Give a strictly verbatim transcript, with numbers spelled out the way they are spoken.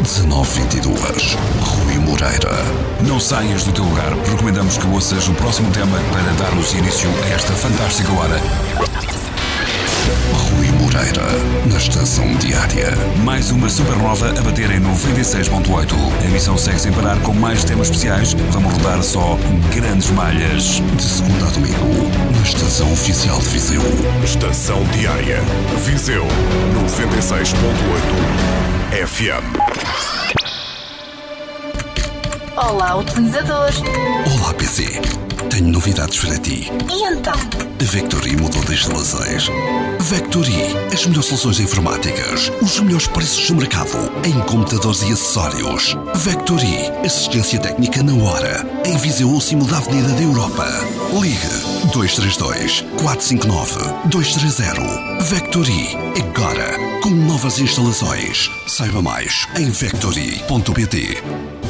dezanove vinte e dois. Rui Moreira. Não saias do teu lugar. Recomendamos que ouças o próximo tema para darmos início a esta fantástica hora. Rui Moreira, na Estação Diária. Mais uma supernova a bater em noventa e seis ponto oito. A emissão segue sem parar com mais temas especiais. Vamos rodar só grandes malhas. De segunda a domingo, na Estação Oficial de Viseu. Estação Diária. Viseu, noventa e seis ponto oito F M. Olá, utilizador. Olá, P C. Tenho novidades para ti. E então? A Vectory mudou de instalações. Vectory, as melhores soluções informáticas, os melhores preços do mercado, em computadores e acessórios. Vectory, assistência técnica na hora, em Viseu ou Cimo da Avenida da Europa. Ligue dois três dois, quatro cinco nove, dois três zero. Vectory, agora, com novas instalações. Saiba mais em vectory ponto pt.